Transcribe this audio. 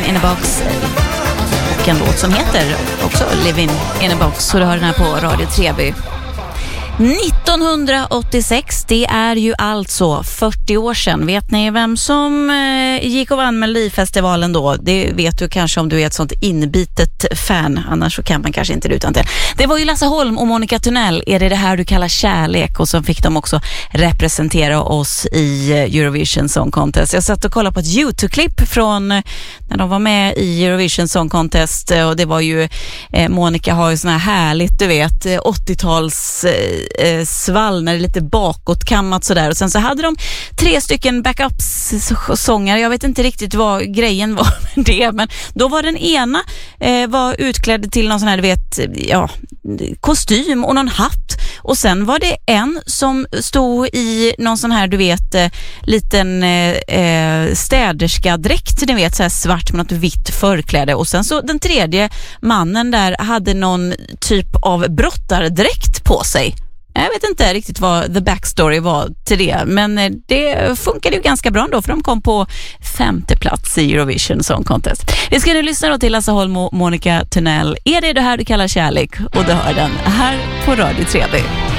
in a Box och en låt som heter också Living in a Box, så du hör den här på Radio Treby. 1986, det är ju alltså 40 år sedan. Vet ni vem som gick och vann Melodifestivalen då? Det vet du kanske om du är ett sånt inbitet fan. Annars så kan man kanske inte det utan till. Det var ju Lasse Holm och Monica Tunnell. Är det här du kallar kärlek? Och så fick de också representera oss i Eurovision Song Contest. Jag satt och kollade på ett YouTube-klipp från när de var med i Eurovision Song Contest. Och det var ju, Monica har ju sån här härligt, du vet, 80-tals svall när det är lite bakåtkammat sådär, och sen så hade de 3 stycken backups-sångare. Jag vet inte riktigt vad grejen var med det, men då var den ena var utklädd till någon sån här, du vet, ja, kostym och någon hatt, och sen var det en som stod i någon sån här, du vet, liten städerska-dräkt, ni vet, så här svart med något vitt förkläde, och sen så den tredje mannen där hade någon typ av brottardräkt på sig. Jag vet inte riktigt vad the backstory var till det, men det funkade ju ganska bra då, för de kom på 5:e plats i Eurovision Song Contest. Vi ska nu lyssna då till Lasse Holm och Monica Tunnell. Är det här du kallar kärlek? Och du hör den här på Radio Treby.